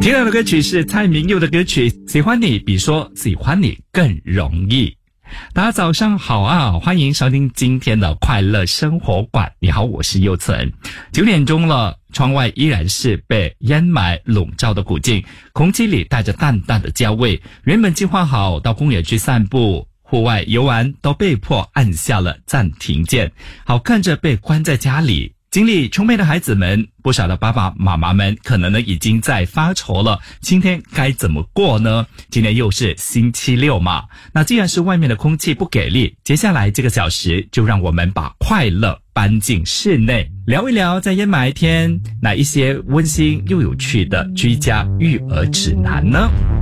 听到的歌曲是蔡明佑的歌曲《喜欢你比说喜欢你更容易》。大家早上好啊，欢迎收听今天的快乐生活馆。你好，我是佑存。9点钟了，窗外依然是被烟霾笼罩的古镜，空气里带着淡淡的焦味。原本计划好到公园去散步，户外游玩都被迫按下了暂停键。好看着被关在家里精力充沛的孩子们，不少的爸爸妈妈们可能呢已经在发愁了，今天该怎么过呢？今天又是星期六嘛，那既然是外面的空气不给力，接下来这个小时就让我们把快乐搬进室内，聊一聊在烟霾天哪一些温馨又有趣的居家育儿指南呢？